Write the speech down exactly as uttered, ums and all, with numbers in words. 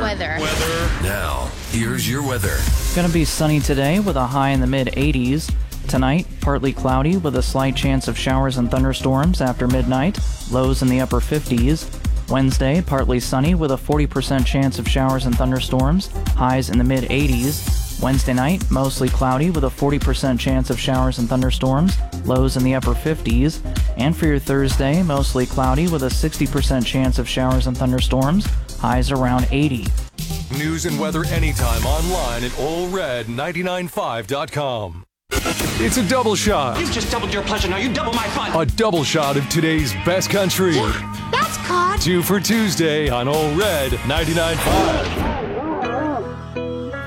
Weather. Weather. Now, here's your weather. Going to be sunny today with a high in the mid eighties. Tonight, partly cloudy with a slight chance of showers and thunderstorms after midnight. Lows in the upper fifties. Wednesday, partly sunny with a forty percent chance of showers and thunderstorms. Highs in the mid eighties. Wednesday night, mostly cloudy with a forty percent chance of showers and thunderstorms. Lows in the upper fifties. And for your Thursday, mostly cloudy with a sixty percent chance of showers and thunderstorms. Highs around eighty. News and weather anytime online at Ole Red ninety-nine point five dot com. It's a double shot. You've just doubled your pleasure, now you double my fun. A double shot of today's best country. That's caught. Two for Tuesday on Ole Red ninety-nine point five.